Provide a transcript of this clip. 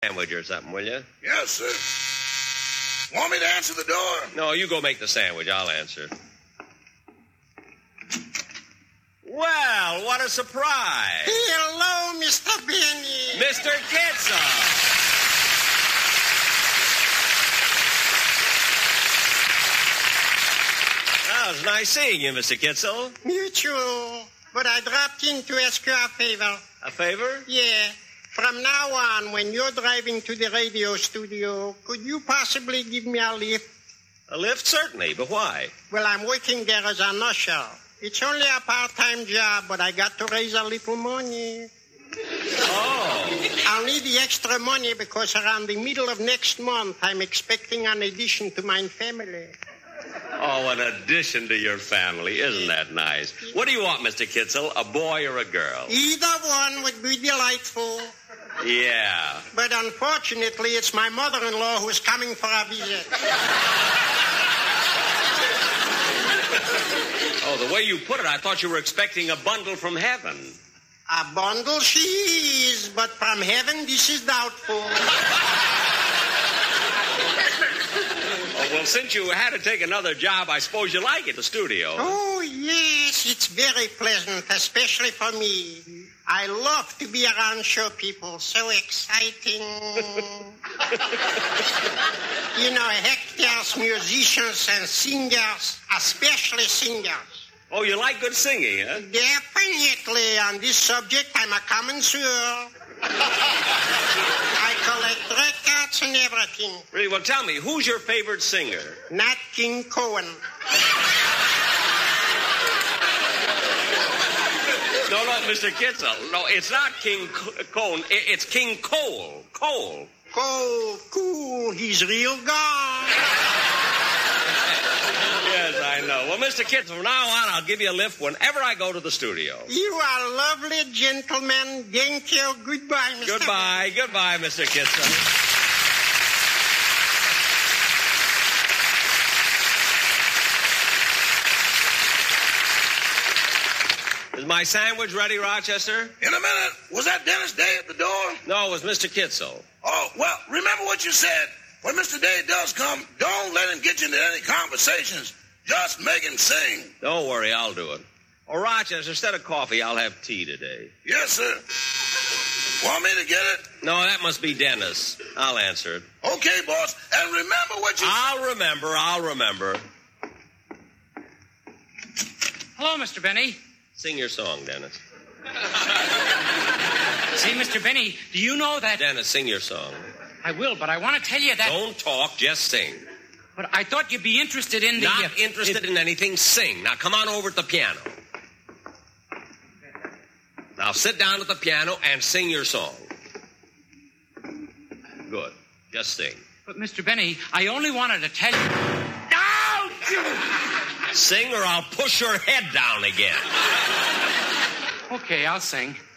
sandwich or something, will you? Yes, sir. Want me to answer the door? No, you go make the sandwich. I'll answer. Well, what a surprise. Hello, Mr. Benny. Mr. Kitzel. Well, it's nice seeing you, Mr. Kitzel. Mutual. But I dropped in to ask you a favor. A favor? Yeah. From now on, when you're driving to the radio studio, could you possibly give me a lift? A lift, certainly. But why? Well, I'm working there as an usher. It's only a part-time job, but I got to raise a little money. Oh. I'll need the extra money because around the middle of next month, I'm expecting an addition to my family. Oh, an addition to your family. Isn't that nice? What do you want, Mr. Kitzel? A boy or a girl? Either one would be delightful. Yeah. But unfortunately, it's my mother-in-law who's coming for a visit. Oh, the way you put it, I thought you were expecting a bundle from heaven. A bundle she is, but from heaven, this is doubtful. Oh, well, since you had to take another job, I suppose you like it, the studio. Oh, yes, it's very pleasant, especially for me. I love to be around show people. So exciting. You know, Hector's musicians and singers, especially singers. Oh, you like good singing, huh? Definitely. On this subject, I'm a connoisseur. I collect records and everything. Really? Well, tell me, who's your favorite singer? Nat King Cole. No, Mr. Kitzel. No, it's not King Cole. It's King Cole. Cole. Cole, cool. He's real gone. Yes, I know. Well, Mr. Kitzel, from now on, I'll give you a lift whenever I go to the studio. You are lovely, gentlemen. Thank you. Goodbye, Mr. Goodbye. Goodbye, Mr. Kitzel. Is my sandwich ready, Rochester? In a minute. Was that Dennis Day at the door? No, it was Mr. Kitzel. Oh, well, remember what you said. When Mr. Day does come, don't let him get you into any conversations. Just make him sing. Don't worry, I'll do it. Oh, Rochester, instead of coffee, I'll have tea today. Yes, sir. Want me to get it? No, that must be Dennis. I'll answer it. Okay, boss. And remember what you... I'll remember. Hello, Mr. Benny. Sing your song, Dennis. See, Mr. Benny, do you know that... Dennis, sing your song. I will, but I want to tell you that... Don't talk, just sing. But I thought you'd be interested in the... Not interested in anything, sing. Now, come on over at the piano. Now, sit down at the piano and sing your song. Good. Just sing. But, Mr. Benny, I only wanted to tell you... Sing or I'll push your head down again. Okay, I'll sing.